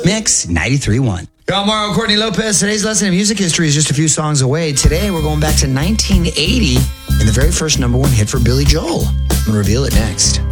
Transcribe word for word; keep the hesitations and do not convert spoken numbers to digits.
Mix ninety-three point one. Yo, Mario Courtney Lopez. Today's lesson in music history is just a few songs away. Today, we're going back to nineteen eighty and the very first number one hit for Billy Joel. I'm going to reveal it next.